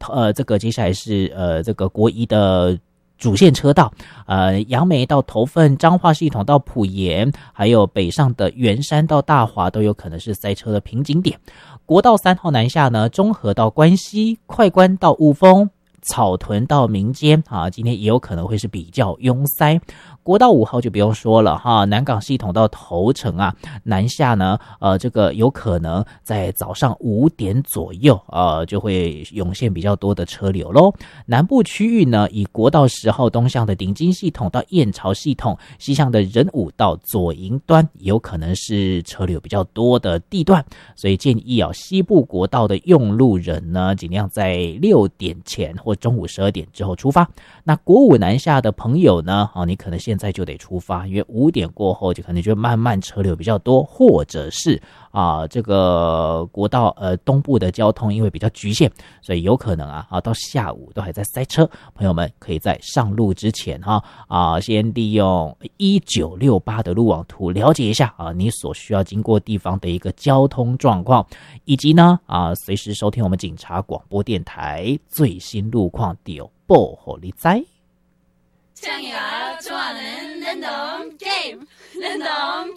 这个接下来是这个国一的主线车道，杨梅到头份、彰化系统到埔盐，还有北上的圆山到大华都有可能是塞车的瓶颈点。国道3号南下呢，中和到关西，快关到雾峰，草屯到民间啊，今天也有可能会是比较拥塞。国道5号就不用说了哈，南港系统到头城啊，南下呢，这个有可能在早上5点左右，就会涌现比较多的车流咯。南部区域呢，以国道10号东向的顶金系统到燕巢系统，西向的仁武到左营端，有可能是车流比较多的地段，所以建议西部国道的用路人呢，尽量在6点前或中午12点之后出发。那国5南下的朋友呢，你可能现在就得出发，因为5点过后就可能就慢慢车流比较多，或者是这个国道东部的交通因为比较局限，所以有可能到下午都还在塞车。朋友们可以在上路之前先利用1968的路网图了解一下你所需要经过地方的一个交通状况，以及呢随时收听我们警察广播电台最新路况就报给你知。 청이가 좋아하는 랜덤 게임